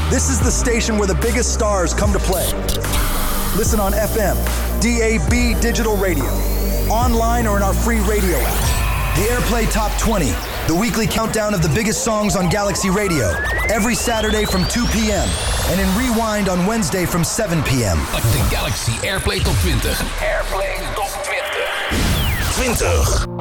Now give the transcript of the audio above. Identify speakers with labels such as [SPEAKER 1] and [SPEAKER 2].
[SPEAKER 1] This is the station where the biggest stars come to play. Listen on FM, DAB digital radio, online or in our free radio app. The Airplay Top 20, the weekly countdown of the biggest songs on Galaxy Radio, every Saturday from 2 p.m. and in Rewind on Wednesday from 7 p.m.
[SPEAKER 2] De Galaxy Airplay Top 20. Airplay Top 20. 20.